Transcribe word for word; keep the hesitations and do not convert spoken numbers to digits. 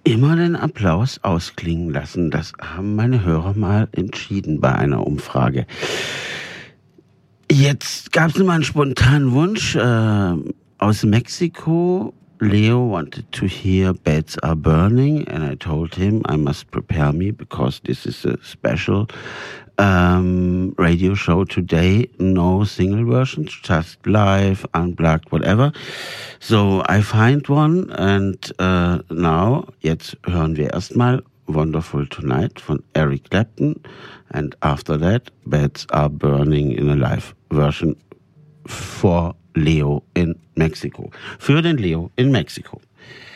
immer den Applaus ausklingen lassen. Das haben meine Hörer mal entschieden bei einer Umfrage. Jetzt gab es mal einen spontanen Wunsch äh, aus Mexiko. Leo wanted to hear Beds Are Burning, and I told him I must prepare me because this is a special um, radio show today. No single versions, just live, unplugged, whatever. So I find one, and uh, now, jetzt hören wir erstmal Wonderful Tonight von Eric Clapton, and after that, Beds Are Burning in a live version for Leo in Mexiko. Für den Leo in Mexiko.